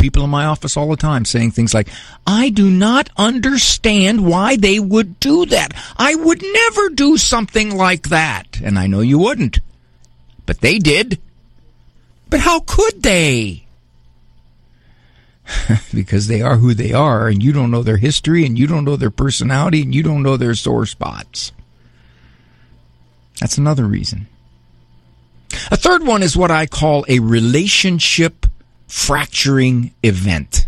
people in my office all the time saying things like, I do not understand why they would do that. I would never do something like that. And I know you wouldn't. But they did. But how could they? Because they are who they are, and you don't know their history, and you don't know their personality, and you don't know their sore spots. That's another reason. A third one is what I call a relationship fracturing event.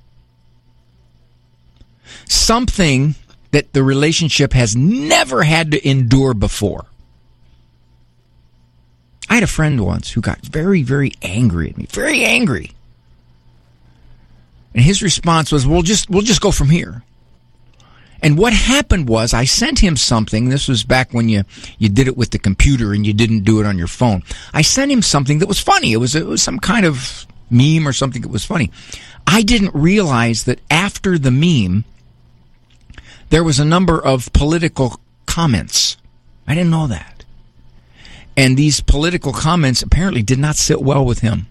Something that the relationship has never had to endure before. I had a friend once who got very, very angry at me. Very angry. And his response was, we'll just go from here. And what happened was I sent him something. This was back when you did it with the computer and you didn't do it on your phone. I sent him something that was funny. It was some kind of meme or something that was funny. I didn't realize that after the meme, there was a number of political comments. I didn't know that. And these political comments apparently did not sit well with him.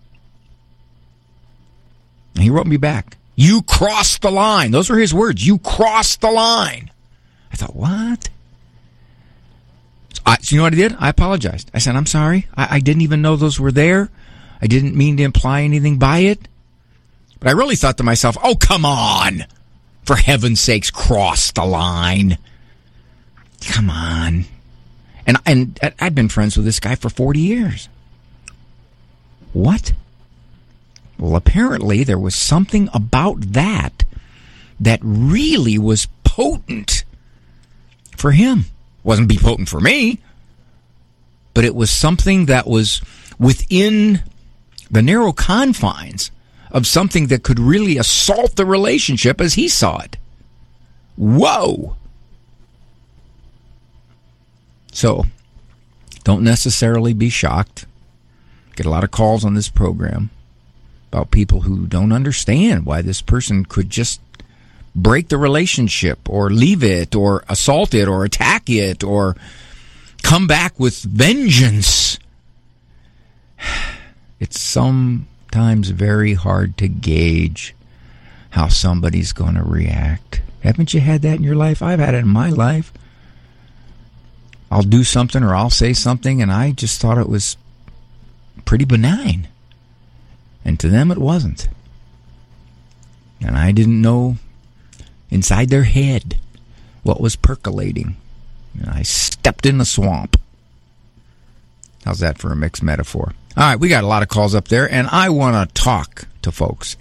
And he wrote me back. You crossed the line. Those were his words. You crossed the line. I thought, what? So you know what I did? I apologized. I said, I'm sorry. I didn't even know those were there. I didn't mean to imply anything by it. But I really thought to myself, oh, come on. For heaven's sakes, cross the line. Come on. And I've been friends with this guy for 40 years. What? Well, apparently there was something about that really was potent for him. Wasn't be potent for me, but it was something that was within the narrow confines of something that could really assault the relationship as he saw it. Whoa! So, don't necessarily be shocked. Get a lot of calls on this program about people who don't understand why this person could just break the relationship or leave it or assault it or attack it or come back with vengeance. It's sometimes very hard to gauge how somebody's going to react. Haven't you had that in your life? I've had it in my life. I'll do something or I'll say something and I just thought it was pretty benign. And to them, it wasn't. And I didn't know inside their head what was percolating. And I stepped in the swamp. How's that for a mixed metaphor? All right, we got a lot of calls up there, and I want to talk to folks.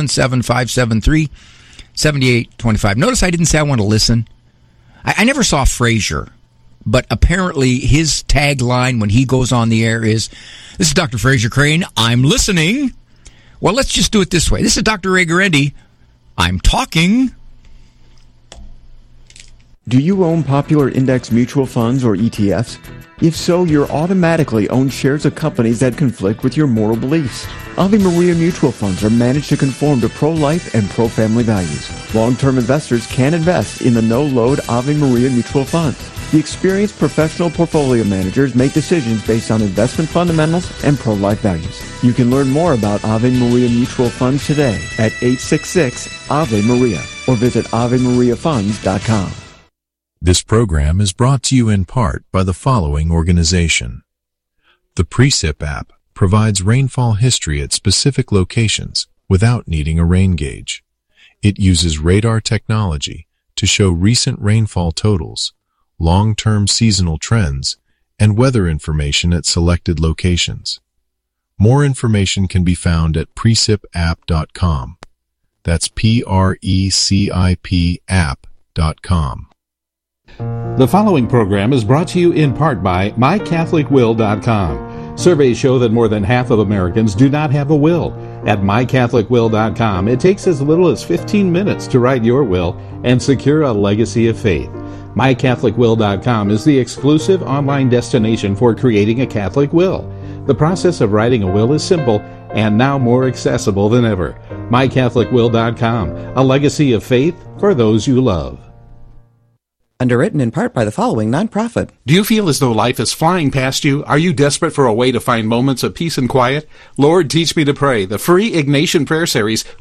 877-573-7825. Notice I didn't say I want to listen. I never saw Frasier, but apparently his tagline when he goes on the air is, this is Dr. Frasier Crane, I'm listening. Well, let's just do it this way. This is Dr. Ray Guarendi. I'm talking. Do you own popular index mutual funds or ETFs? If so, you're automatically own shares of companies that conflict with your moral beliefs. Ave Maria mutual funds are managed to conform to pro-life and pro-family values. Long-term investors can invest in the no-load Ave Maria mutual funds. The experienced professional portfolio managers make decisions based on investment fundamentals and pro-life values. You can learn more about Ave Maria mutual funds today at 866-AVE-MARIA or visit AveMariaFunds.com. This program is brought to you in part by the following organization. The Precip app provides rainfall history at specific locations without needing a rain gauge. It uses radar technology to show recent rainfall totals, long-term seasonal trends, and weather information at selected locations. More information can be found at precipapp.com. That's PRECIP app.com. The following program is brought to you in part by MyCatholicWill.com. Surveys show that more than half of Americans do not have a will. At MyCatholicWill.com, it takes as little as 15 minutes to write your will and secure a legacy of faith. MyCatholicWill.com is the exclusive online destination for creating a Catholic will. The process of writing a will is simple and now more accessible than ever. MyCatholicWill.com, a legacy of faith for those you love. Underwritten in part by the following nonprofit. Do you feel as though life is flying past you? Are you desperate for a way to find moments of peace and quiet? Lord, Teach Me to Pray, the free Ignatian prayer series